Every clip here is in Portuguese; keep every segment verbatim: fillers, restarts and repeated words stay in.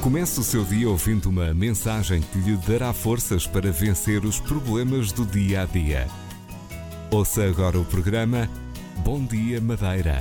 Comece o seu dia ouvindo uma mensagem que lhe dará forças para vencer os problemas do dia a dia. Ouça agora o programa Bom Dia Madeira.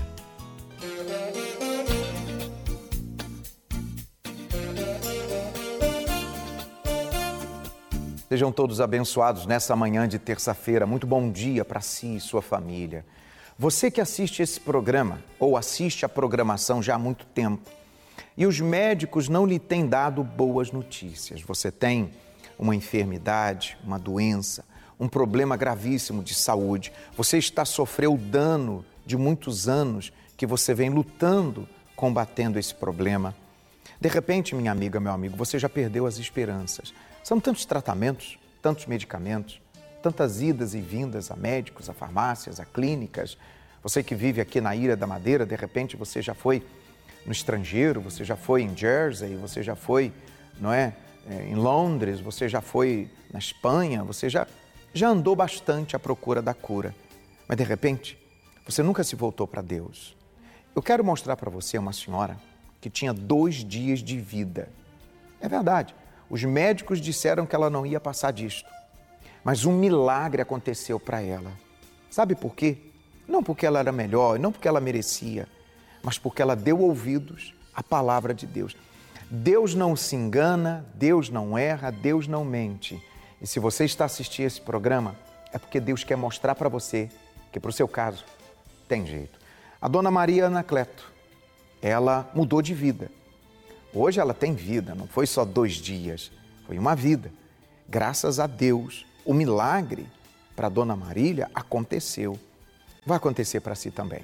Sejam todos abençoados nessa manhã de terça-feira. Muito bom dia para si e sua família. Você que assiste esse programa ou assiste a programação já há muito tempo e os médicos não lhe têm dado boas notícias. Você tem uma enfermidade, uma doença, um problema gravíssimo de saúde. Você está sofrendo o dano de muitos anos que você vem lutando, combatendo esse problema. De repente, minha amiga, meu amigo, você já perdeu as esperanças. São tantos tratamentos, tantos medicamentos, tantas idas e vindas a médicos, a farmácias, a clínicas. Você que vive aqui na Ilha da Madeira, de repente você já foi no estrangeiro, você já foi em Jersey, você já foi, não é, em Londres, você já foi na Espanha, você já, já andou bastante à procura da cura. Mas de repente, você nunca se voltou para Deus. Eu quero mostrar para você uma senhora que tinha dois dias de vida. É verdade. Os médicos disseram que ela não ia passar disto, mas um milagre aconteceu para ela. Sabe por quê? Não porque ela era melhor, não porque ela merecia, mas porque ela deu ouvidos à palavra de Deus. Deus não se engana, Deus não erra, Deus não mente. E se você está assistindo esse programa, é porque Deus quer mostrar para você que para o seu caso tem jeito. A dona Maria Anacleto, ela mudou de vida. Hoje ela tem vida, não foi só dois dias, foi uma vida. Graças a Deus, o milagre para a dona Marília aconteceu. Vai acontecer para si também.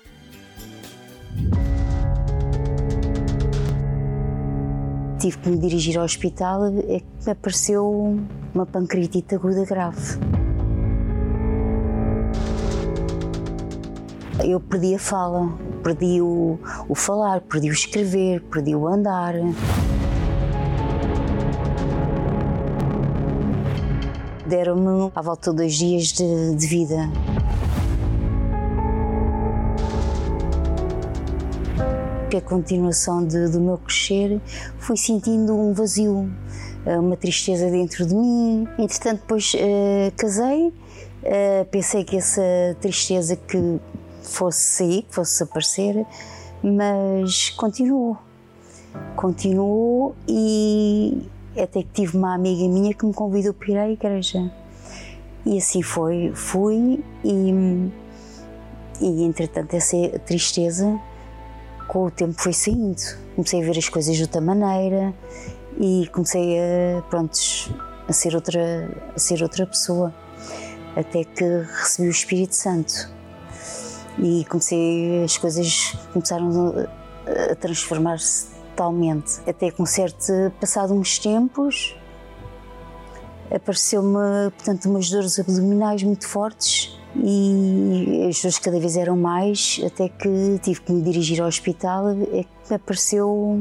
Tive que me dirigir ao hospital, é que me apareceu uma pancreatite aguda grave. Eu perdi a fala, perdi o, o falar, perdi o escrever, perdi o andar. Deram-me à volta de dois dias de, de vida. A continuação de, do meu crescer, fui sentindo um vazio, uma tristeza dentro de mim. Entretanto, depois uh, casei, uh, pensei que essa tristeza que fosse sair, que fosse desaparecer, mas continuou. Continuou e até que tive uma amiga minha que me convidou para ir à igreja. E assim foi, fui e, e entretanto essa tristeza com o tempo foi saindo. Comecei a ver as coisas de outra maneira e comecei a, pronto, a, ser outra, a ser outra pessoa. Até que recebi o Espírito Santo. E comecei, as coisas começaram a, a transformar-se totalmente. Até que, um certo, passado uns tempos, apareceu-me, portanto, umas dores abdominais muito fortes e as dores cada vez eram mais, até que tive que me dirigir ao hospital, é que me apareceu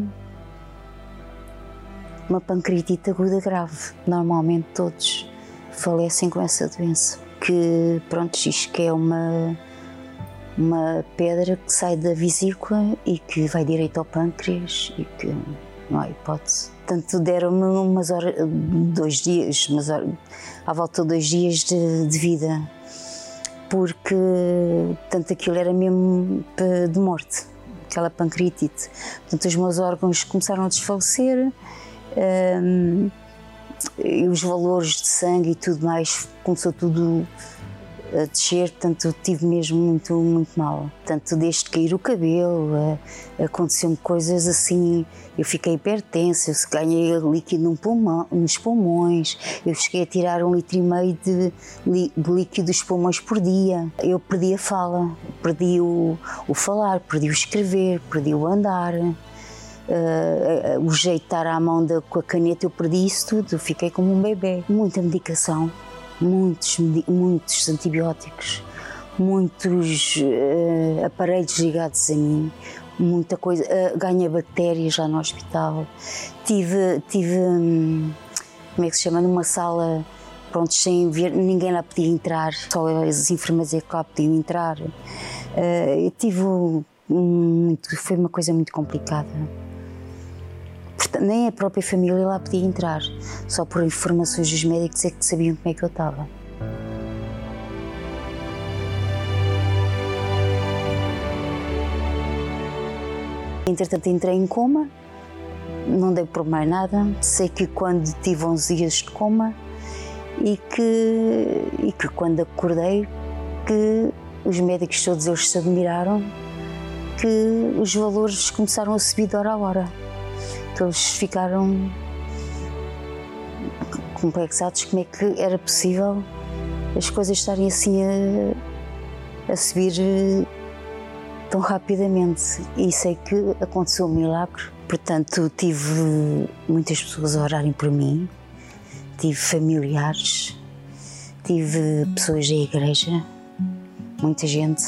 uma pancreatite aguda grave. Normalmente todos falecem com essa doença, que, pronto, diz que é uma uma pedra que sai da vesícula e que vai direito ao pâncreas e que não há hipótese. Portanto, deram-me umas horas, dois dias, umas horas, à volta de dois dias de, de vida, porque tanto aquilo era mesmo de morte, aquela pancreatite. Portanto, os meus órgãos começaram a desfalecer, um, e os valores de sangue e tudo mais, começou tudo a descer, portanto tive mesmo muito, muito mal. Portanto, desde cair o cabelo, aconteceu-me coisas assim, eu fiquei hipertensa, eu ganhei líquido num pulmão, nos pulmões, eu cheguei a tirar um litro e meio de, de líquido dos pulmões por dia. Eu perdi a fala, perdi o, o falar, perdi o escrever, perdi o andar. Uh, o jeito de estar à mão da, com a caneta, eu perdi isso tudo, eu fiquei como um bebê. Muita medicação. Muitos, muitos antibióticos, muitos uh, aparelhos ligados a mim, muita coisa, uh, ganhei bactérias já no hospital. Tive, tive um, como é que se chama, numa sala, pronto, sem ver, ninguém lá podia entrar, só as enfermeiras é que lá podiam entrar. Uh, eu tive, um, muito, foi uma coisa muito complicada. Portanto, nem a própria família lá podia entrar, só por informações dos médicos é que sabiam como é que eu estava. Entretanto, entrei em coma, não dei por mais nada. Sei que quando tive onze dias de coma e que, e que quando acordei, que os médicos todos eles se admiraram, que os valores começaram a subir de hora a hora. Todos ficaram complexados como é que era possível as coisas estarem assim a, a subir tão rapidamente. E sei que aconteceu um milagre. Portanto, tive muitas pessoas a orarem por mim, tive familiares, tive pessoas da igreja, muita gente.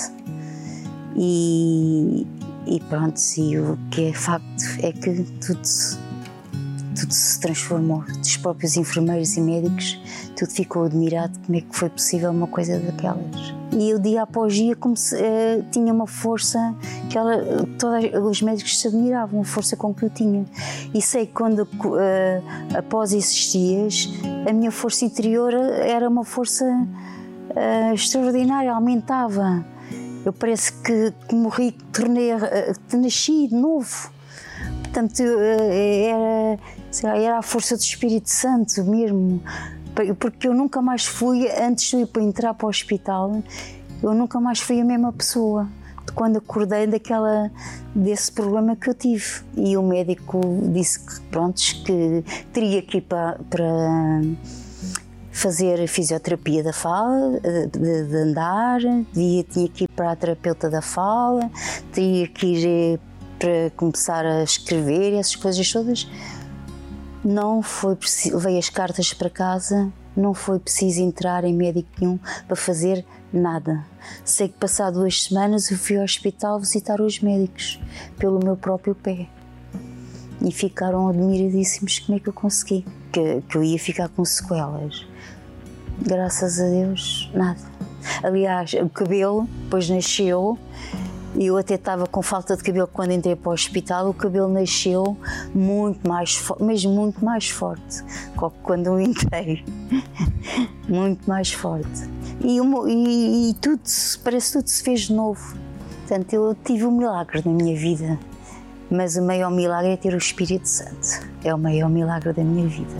E, e pronto, e o que é facto é que tudo, tudo se transformou. Dos próprios enfermeiros e médicos, tudo ficou admirado como é que foi possível uma coisa daquelas. E eu dia após dia comecei, uh, tinha uma força que ela, todos os médicos se admiravam, a força com que eu tinha. E sei que quando, uh, após esses dias, a minha força interior era uma força uh, extraordinária, aumentava. Eu parece que, que morri, que tornei, que nasci de novo. Portanto, era, sei lá, era a força do Espírito Santo mesmo. Porque eu nunca mais fui, antes de ir para entrar para o hospital, eu nunca mais fui a mesma pessoa. Quando acordei daquela, desse problema que eu tive. E o médico disse que, pronto, que teria que ir para... para fazer fisioterapia da fala, de, de andar, tinha, tinha que ir para a terapeuta da fala, tinha que ir para começar a escrever, essas coisas todas. Não foi preciso, levei as cartas para casa, não foi preciso entrar em médico nenhum para fazer nada. Sei que passado duas semanas eu fui ao hospital visitar os médicos, pelo meu próprio pé. E ficaram admiradíssimos como é que eu consegui, que, que eu ia ficar com sequelas. Graças a Deus, nada. Aliás, o cabelo depois nasceu, e eu até estava com falta de cabelo quando entrei para o hospital. O cabelo nasceu muito mais forte, mesmo muito mais forte, quando eu entrei. Muito mais forte. E, e, e tudo, parece que tudo se fez de novo. Portanto, eu tive um milagre na minha vida. Mas o maior milagre é ter o Espírito Santo. É o maior milagre da minha vida.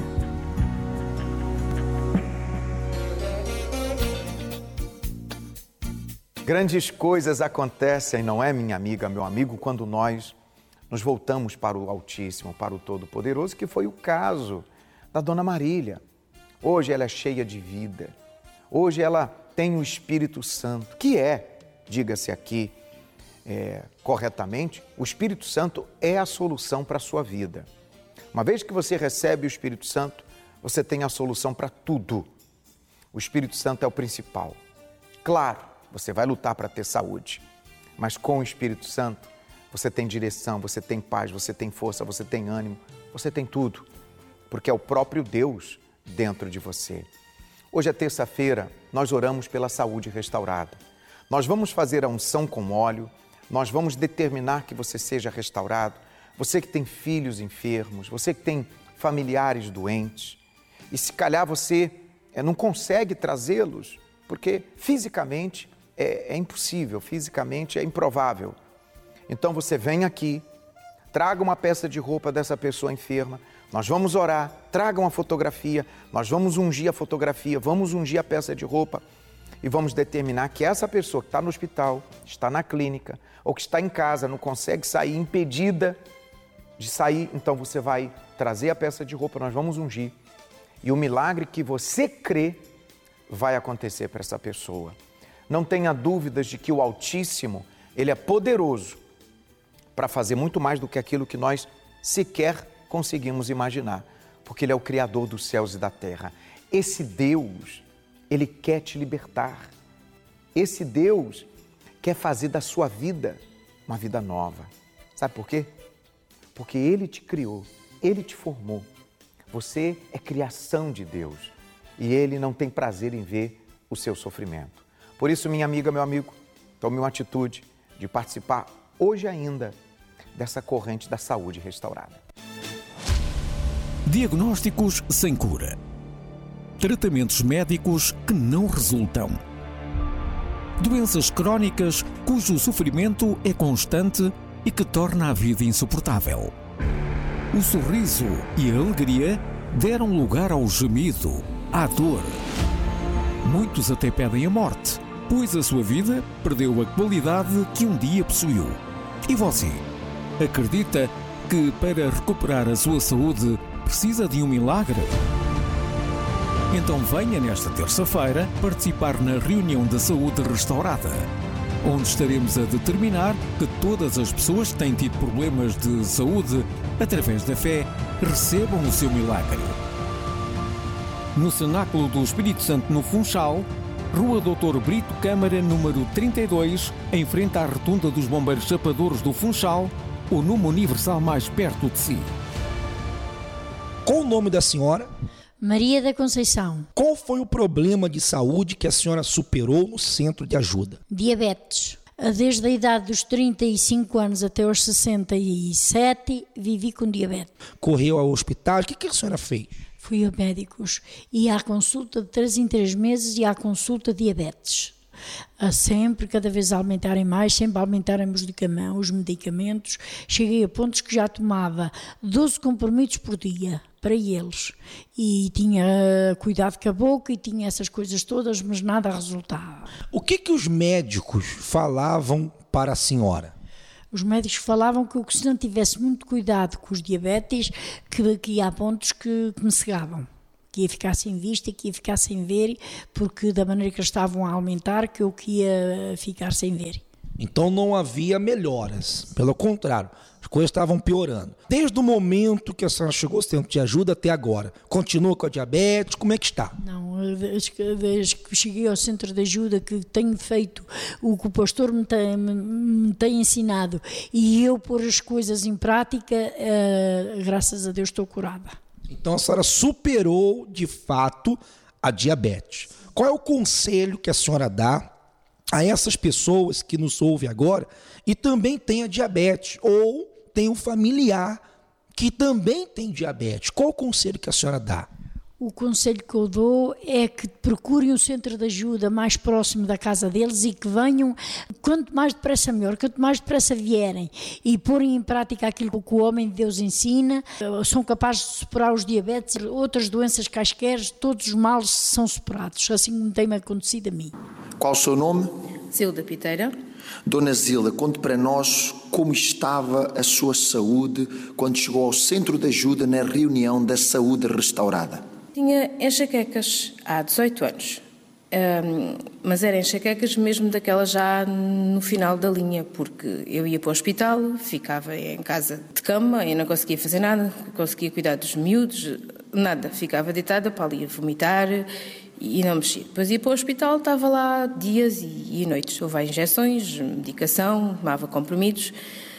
Grandes coisas acontecem, não é, minha amiga, meu amigo, quando nós nos voltamos para o Altíssimo, para o Todo-Poderoso, que foi o caso da Dona Marília. Hoje ela é cheia de vida. Hoje ela tem o Espírito Santo, que é, diga-se aqui é, corretamente, o Espírito Santo é a solução para a sua vida. Uma vez que você recebe o Espírito Santo, você tem a solução para tudo. O Espírito Santo é o principal. Claro, você vai lutar para ter saúde, mas com o Espírito Santo você tem direção, você tem paz, você tem força, você tem ânimo, você tem tudo, porque é o próprio Deus dentro de você. Hoje é terça-feira, nós oramos pela saúde restaurada. Nós vamos fazer a unção com óleo, nós vamos determinar que você seja restaurado. Você que tem filhos enfermos, você que tem familiares doentes, e se calhar você é, não consegue trazê-los, porque fisicamente é, é impossível, fisicamente é improvável. Então você vem aqui, traga uma peça de roupa dessa pessoa enferma, nós vamos orar, traga uma fotografia, nós vamos ungir a fotografia, vamos ungir a peça de roupa e vamos determinar que essa pessoa que está no hospital, está na clínica ou que está em casa, não consegue sair, impedida de sair, então você vai trazer a peça de roupa, nós vamos ungir e o milagre que você crê vai acontecer para essa pessoa. Não tenha dúvidas de que o Altíssimo, Ele é poderoso para fazer muito mais do que aquilo que nós sequer conseguimos imaginar, porque Ele é o Criador dos céus e da terra. Esse Deus, Ele quer te libertar. Esse Deus quer fazer da sua vida uma vida nova. Sabe por quê? Porque Ele te criou, Ele te formou. Você é criação de Deus e Ele não tem prazer em ver o seu sofrimento. Por isso, minha amiga, meu amigo, tome uma atitude de participar hoje ainda dessa corrente da saúde restaurada. Diagnósticos sem cura. Tratamentos médicos que não resultam. Doenças crónicas cujo sofrimento é constante e que torna a vida insuportável. O sorriso e a alegria deram lugar ao gemido, à dor. Muitos até pedem a morte, pois a sua vida perdeu a qualidade que um dia possuiu. E você? Acredita que para recuperar a sua saúde precisa de um milagre? Então venha nesta terça-feira participar na reunião da saúde restaurada, onde estaremos a determinar que todas as pessoas que têm tido problemas de saúde, através da fé, recebam o seu milagre. No Cenáculo do Espírito Santo, no Funchal, Rua doutor Brito Câmara, número trinta e dois, em frente à Rotunda dos Bombeiros Chapadores do Funchal, o número universal mais perto de si. Qual o nome da senhora? Maria da Conceição. Qual foi o problema de saúde que a senhora superou no centro de ajuda? Diabetes. Desde a idade dos trinta e cinco anos até os sessenta e sete, vivi com diabetes. Correu ao hospital, o que, que a senhora fez? Fui a médicos, ia à consulta de três em três meses e à consulta de diabetes. A sempre, cada vez aumentarem mais, sempre aumentarem os medicamentos. Cheguei a pontos que já tomava doze comprimidos por dia para eles. E tinha cuidado com a boca e tinha essas coisas todas, mas nada resultava. O que que os médicos falavam para a senhora? Os médicos falavam que se não tivesse muito cuidado com os diabetes, que, que ia a pontos que, que me cegavam. Que ia ficar sem vista, que ia ficar sem ver, porque da maneira que eles estavam a aumentar, que eu que ia ficar sem ver. Então não havia melhoras, pelo contrário, as coisas estavam piorando. Desde o momento que a senhora chegou ao centro de ajuda até agora, continua com a diabetes, como é que está? Não, desde que, desde que cheguei ao centro de ajuda, que tenho feito o que o pastor me tem, me tem ensinado e eu pôr as coisas em prática, uh, graças a Deus estou curada. Então a senhora superou, de fato, a diabetes. Qual é o conselho que a senhora dá a essas pessoas que nos ouvem agora e também têm a diabetes ou tem um familiar que também tem diabetes? Qual o conselho que a senhora dá? O conselho que eu dou é que procurem um centro de ajuda mais próximo da casa deles e que venham, quanto mais depressa melhor, quanto mais depressa vierem e porem em prática aquilo que o homem de Deus ensina, são capazes de superar os diabetes e outras doenças quaisquer, todos os males são superados, assim como tem-me acontecido a mim. Qual o seu nome? Zilda Piteira. Dona Zilda, conte para nós como estava a sua saúde quando chegou ao centro de ajuda na reunião da saúde restaurada. Tinha enxaquecas há dezoito anos, um, mas eram enxaquecas mesmo daquelas já no final da linha, porque eu ia para o hospital, ficava em casa de cama e não conseguia fazer nada, não conseguia cuidar dos miúdos, nada, ficava deitada para ali a vomitar e não mexia. Depois ia para o hospital, estava lá dias e, e noites, houve injeções, medicação, tomava comprimidos.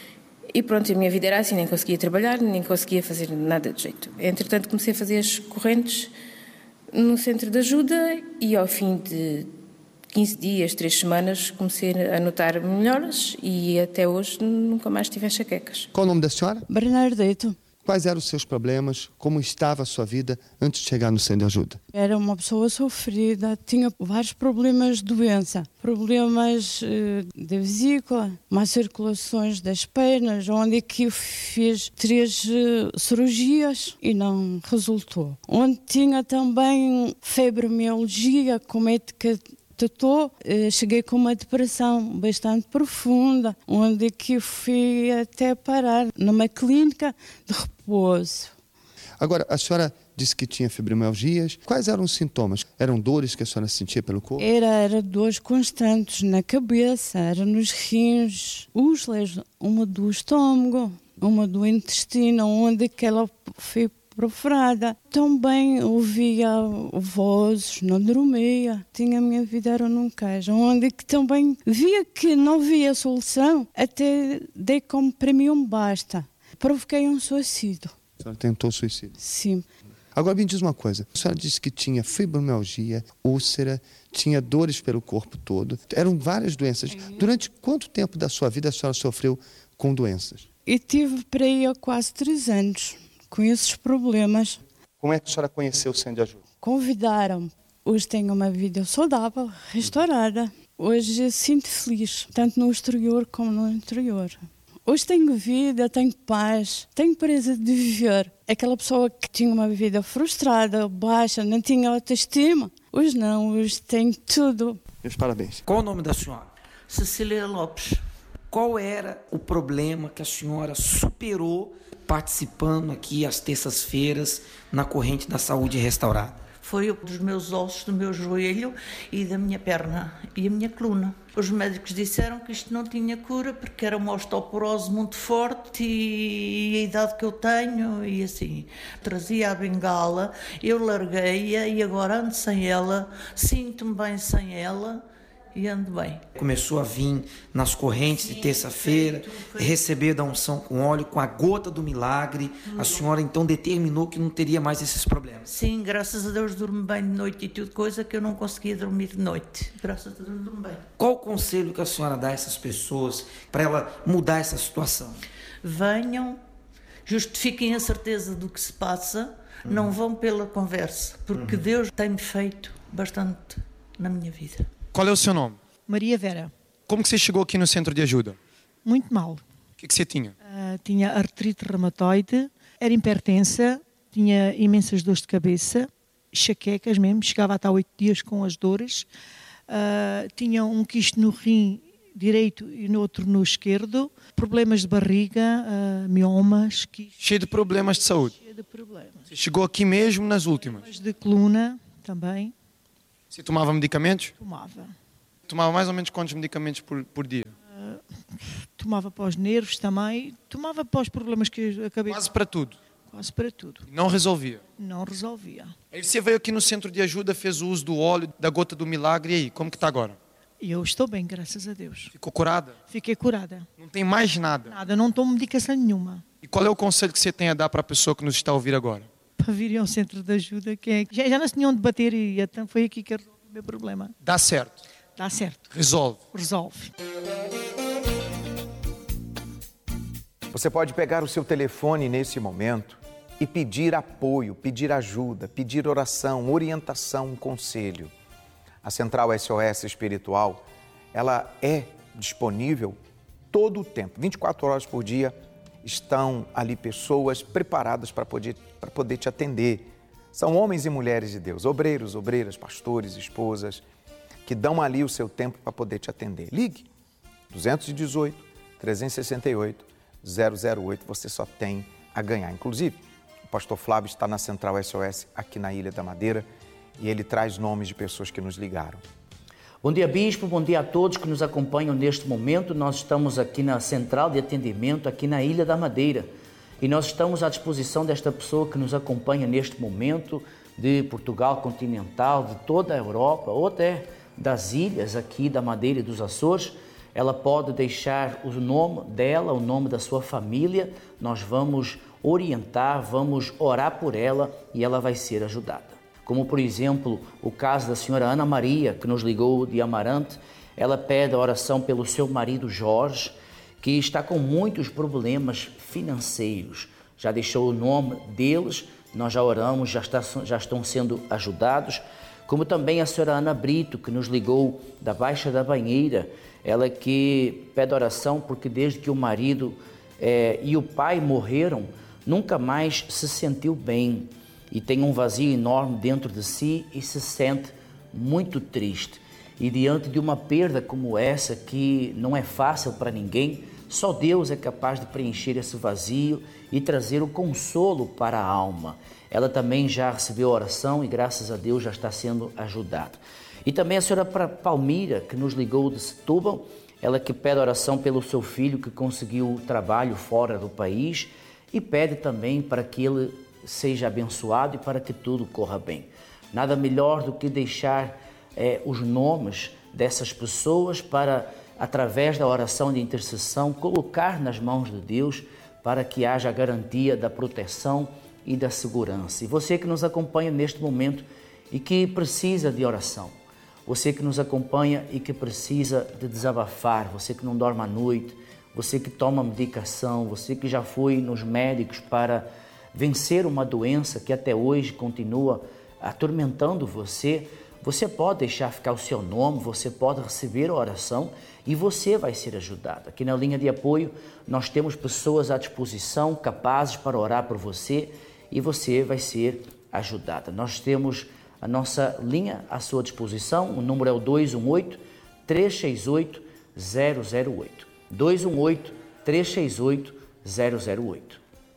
E pronto, a minha vida era assim, nem conseguia trabalhar, nem conseguia fazer nada de jeito. Entretanto, comecei a fazer as correntes no centro de ajuda e ao fim de quinze dias, três semanas, comecei a notar melhoras e até hoje nunca mais tive enxaquecas. Qual o nome da senhora? Bernardito. Quais eram os seus problemas? Como estava a sua vida antes de chegar no centro de ajuda? Era uma pessoa sofrida, tinha vários problemas de doença, problemas de vesícula, más circulações das pernas, onde que eu fiz três cirurgias e não resultou. Onde tinha também fibromialgia, com médica Tô, cheguei com uma depressão bastante profunda, onde que fui até parar numa clínica de repouso. Agora, a senhora disse que tinha fibromialgias. Quais eram os sintomas? Eram dores que a senhora sentia pelo corpo? Era, era dores constantes na cabeça, era nos rins, úlceras, uma do estômago, uma do intestino, onde que ela foi perfurada. Também ouvia vozes, não dormia. Tinha a minha vida era num caixa, onde que também via que não havia solução, até dei como para mim um basta. Provoquei um suicídio. A senhora tentou suicídio? Sim. Agora me diz uma coisa, a senhora disse que tinha fibromialgia, úlcera, tinha dores pelo corpo todo, eram várias doenças. Durante quanto tempo da sua vida a senhora sofreu com doenças? Eu tive para aí há quase três anos com esses problemas. Como é que a senhora conheceu o Centro de Ajuda? Convidaram-me. Hoje tenho uma vida saudável, restaurada. Hoje sinto feliz, tanto no exterior como no interior. Hoje tenho vida, tenho paz, tenho prazer de viver. Aquela pessoa que tinha uma vida frustrada, baixa, não tinha autoestima. Hoje não, hoje tenho tudo. Meus parabéns. Qual o nome da senhora? Cecília Lopes. Qual era o problema que a senhora superou participando aqui às terças-feiras na corrente da saúde restaurada? Foi dos meus ossos, do meu joelho e da minha perna e a minha coluna. Os médicos disseram que isto não tinha cura porque era uma osteoporose muito forte e a idade que eu tenho e assim. Trazia a bengala, eu larguei-a e agora ando sem ela, sinto-me bem sem ela e ando bem. Começou a vir nas correntes de terça-feira, receber da unção com óleo, com a gota do milagre. Tudo. A senhora então determinou que não teria mais esses problemas. Sim, graças a Deus durmo bem de noite e tudo, coisa que eu não conseguia dormir de noite. Graças a Deus durmo bem. Qual o conselho que a senhora dá a essas pessoas para ela mudar essa situação? Venham, justifiquem a certeza do que se passa, hum. não vão pela conversa, porque hum. Deus tem-me feito bastante na minha vida. Qual é o seu nome? Maria Vera. Como que você chegou aqui no Centro de Ajuda? Muito mal. O que, que você tinha? Uh, tinha artrite reumatoide, era hipertensa, tinha imensas dores de cabeça, enxaquecas mesmo, chegava até oito dias com as dores. Uh, tinha um quisto no rim direito e no outro no esquerdo, problemas de barriga, uh, miomas. Quistos. Cheio de problemas de saúde? Cheio de problemas. Você chegou aqui mesmo nas últimas? Problemas de coluna também. Você tomava medicamentos? Tomava. Tomava mais ou menos quantos medicamentos por, por dia? Uh, tomava para os nervos também, tomava para os problemas que eu acabei... Quase para tudo? Quase para tudo. E não resolvia? Não resolvia. Aí você veio aqui no Centro de Ajuda, fez o uso do óleo, da gota do milagre, e aí, como que está agora? Eu estou bem, graças a Deus. Ficou curada? Fiquei curada. Não tem mais nada? Nada, não tomo medicação nenhuma. E qual é o conselho que você tem a dar para a pessoa que nos está a ouvir agora? Para virem ao Centro de Ajuda, que é... já, já não se tinham de bater e então foi aqui que resolvi o meu problema. Dá certo? Dá certo. Resolve? Resolve. Você pode pegar o seu telefone nesse momento e pedir apoio, pedir ajuda, pedir oração, orientação, um conselho. A Central S O S Espiritual, ela é disponível todo o tempo, vinte e quatro horas por dia, estão ali pessoas preparadas para poder, para poder te atender. São homens e mulheres de Deus, obreiros, obreiras, pastores, esposas, que dão ali o seu tempo para poder te atender. Ligue dois um oito, três seis oito, zero zero oito, você só tem a ganhar. Inclusive, o pastor Flávio está na Central S O S aqui na Ilha da Madeira e ele traz nomes de pessoas que nos ligaram. Bom dia, Bispo, bom dia a todos que nos acompanham neste momento. Nós estamos aqui na Central de Atendimento, aqui na Ilha da Madeira. E nós estamos à disposição desta pessoa que nos acompanha neste momento, de Portugal continental, de toda a Europa, ou até das ilhas aqui da Madeira e dos Açores. Ela pode deixar o nome dela, o nome da sua família. Nós vamos orientar, vamos orar por ela e ela vai ser ajudada. Como, por exemplo, o caso da senhora Ana Maria, que nos ligou de Amarante. Ela pede a oração pelo seu marido Jorge, que está com muitos problemas financeiros. Já deixou o nome deles, nós já oramos, já, está, já estão sendo ajudados. Como também a senhora Ana Brito, que nos ligou da Baixa da Banheira. Ela que pede oração porque desde que o marido é, e o pai morreram, nunca mais se sentiu bem. E tem um vazio enorme dentro de si e se sente muito triste. E diante de uma perda como essa, que não é fácil para ninguém, só Deus é capaz de preencher esse vazio e trazer o consolo para a alma. Ela também já recebeu oração e graças a Deus já está sendo ajudada. E também a senhora Palmira, que nos ligou de Setúbal, ela que pede oração pelo seu filho que conseguiu trabalho fora do país e pede também para que ele seja abençoado e para que tudo corra bem. Nada melhor do que deixar é, os nomes dessas pessoas para, através da oração de intercessão, colocar nas mãos de Deus para que haja a garantia da proteção e da segurança. E você que nos acompanha neste momento e que precisa de oração, você que nos acompanha e que precisa de desabafar, você que não dorme à noite, você que toma medicação, você que já foi nos médicos para vencer uma doença que até hoje continua atormentando você, você pode deixar ficar o seu nome, você pode receber a oração e você vai ser ajudado. Aqui na linha de apoio nós temos pessoas à disposição, capazes para orar por você e você vai ser ajudada. Nós temos a nossa linha à sua disposição, o número é o dois um oito, três seis oito, zero zero oito. dois um oito, três seis oito, zero zero oito.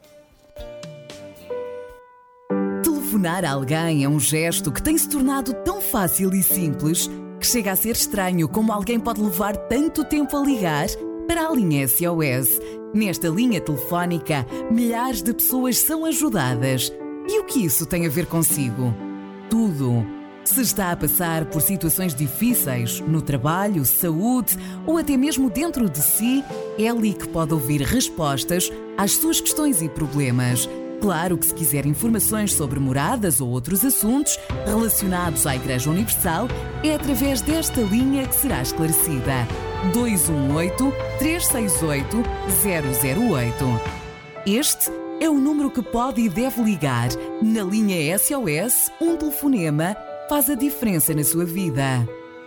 Telefonar a alguém é um gesto que tem se tornado tão fácil e simples que chega a ser estranho como alguém pode levar tanto tempo a ligar para a linha S O S. Nesta linha telefónica, milhares de pessoas são ajudadas. E o que isso tem a ver consigo? Tudo. Se está a passar por situações difíceis no trabalho, saúde ou até mesmo dentro de si, é ali que pode ouvir respostas às suas questões e problemas. Claro que se quiser informações sobre moradas ou outros assuntos relacionados à Igreja Universal, é através desta linha que será esclarecida. dois um oito, três seis oito, zero zero oito. Este é o número que pode e deve ligar. Na linha S O S, um telefonema faz a diferença na sua vida.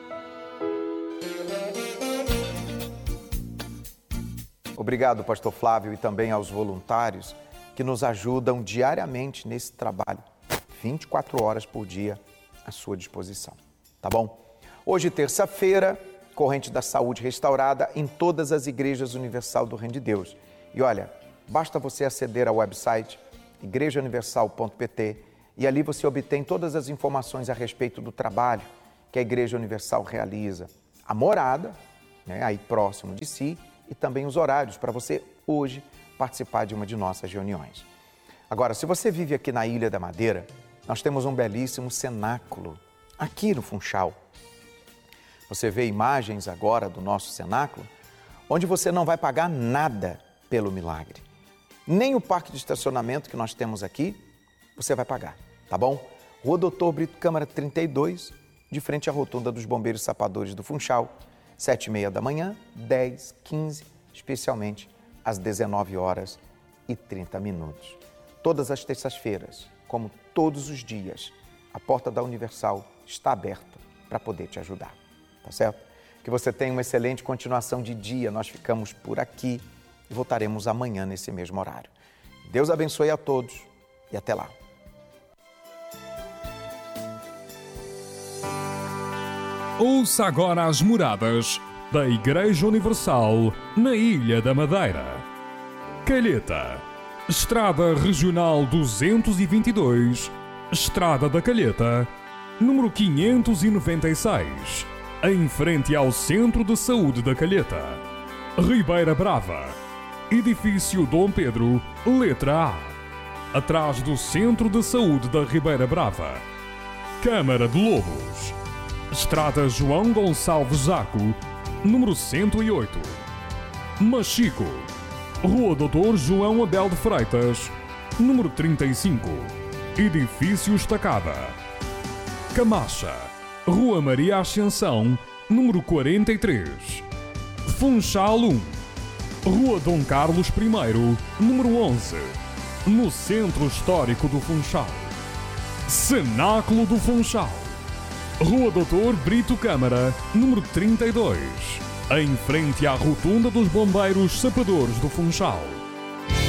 Obrigado, pastor Flávio, e também aos voluntários que nos ajudam diariamente nesse trabalho, vinte e quatro horas por dia à sua disposição, tá bom? Hoje, terça-feira, corrente da saúde restaurada em todas as igrejas universal do Reino de Deus. E olha, basta você aceder ao website igreja universal ponto p t e ali você obtém todas as informações a respeito do trabalho que a Igreja Universal realiza, a morada, né, aí próximo de si, e também os horários para você hoje participar de uma de nossas reuniões. Agora, se você vive aqui na Ilha da Madeira, nós temos um belíssimo cenáculo aqui no Funchal. Você vê imagens agora do nosso cenáculo, onde você não vai pagar nada pelo milagre. Nem o parque de estacionamento que nós temos aqui, você vai pagar, tá bom? Rua Doutor Brito Câmara trinta e dois, de frente à rotunda dos Bombeiros Sapadores do Funchal, sete e meia da manhã, dez, quinze, especialmente às dezenove horas e trinta minutos. Todas as terças-feiras, como todos os dias, a porta da Universal está aberta para poder te ajudar, tá certo? Que você tenha uma excelente continuação de dia. Nós ficamos por aqui e voltaremos amanhã nesse mesmo horário. Deus abençoe a todos e até lá. Ouça agora as moradas da Igreja Universal na Ilha da Madeira. Calheta, Estrada Regional duzentos e vinte e dois, Estrada da Calheta, número quinhentos e noventa e seis, em frente ao Centro de Saúde da Calheta. Ribeira Brava, Edifício Dom Pedro, letra A, atrás do Centro de Saúde da Ribeira Brava. Câmara de Lobos, Estrada João Gonçalves Zaco, número cento e oito. Machico, Rua Doutor João Abel de Freitas, número trinta e cinco, Edifício Estacada. Camacha, Rua Maria Ascensão, número quarenta e três. Funchal um, Rua Dom Carlos I, número onze, no Centro Histórico do Funchal. Cenáculo do Funchal, Rua Doutor Brito Câmara, número trinta e dois, em frente à rotunda dos Bombeiros Sapadores do Funchal.